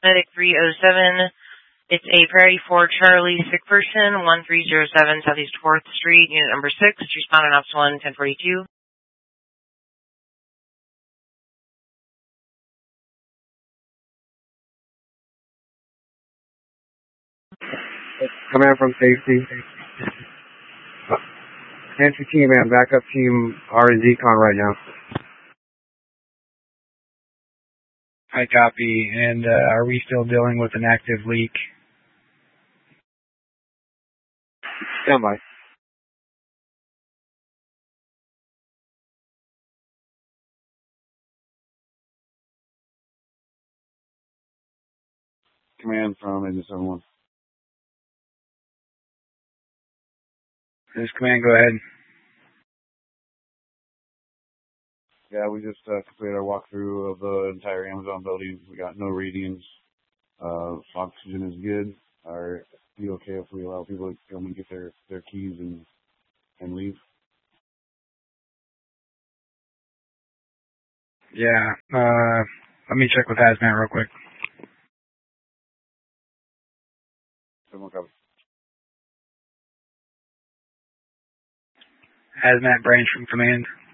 Medic 307. It's a Priority 4 Charlie sick person, 1307 Southeast 4th Street, unit number 6. Responding Ops 1, 1042. Command from safety. Nancy team and backup team are in decon right now. I copy. And are we still dealing with an active leak? Stand by. Command from Engine 71. This command, go ahead. Yeah, we just completed our walkthrough of the entire Amazon building. We got no readings. Oxygen is good. Are you okay if we allow people to come and get their keys and leave? Yeah. Let me check with Hazmat real quick. Someone copy. Hazmat branch from command.